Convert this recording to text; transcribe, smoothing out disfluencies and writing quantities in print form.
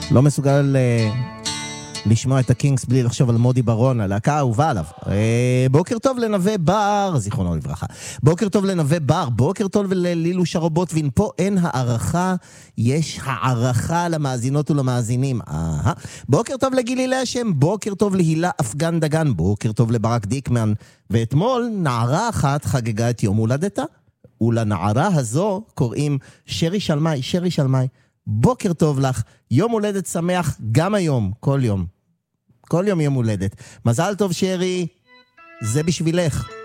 לא מסוגל לשמוע את הקינגס בלי לחשוב על מודי ברון, הלהקה האהובה עליו. בוקר טוב לנווה בר, זיכרונו לברכה. בוקר טוב לנווה בר, בוקר טוב ללילו שרובוטבין. פה אין הערכה, יש הערכה למאזינות ולמאזינים. בוקר טוב לגילי לשם, בוקר טוב להילה אפגן דגן, בוקר טוב לברק דיקמן. ואתמול נערה אחת חגגה את יום הולדתה, ולנערה הזו קוראים שרי שלמי. שרי שלמי, בוקר טוב לך, יום הולדת שמח גם היום, כל יום. כל יום יום הולדת. מזל טוב שרי, זה בשבילך.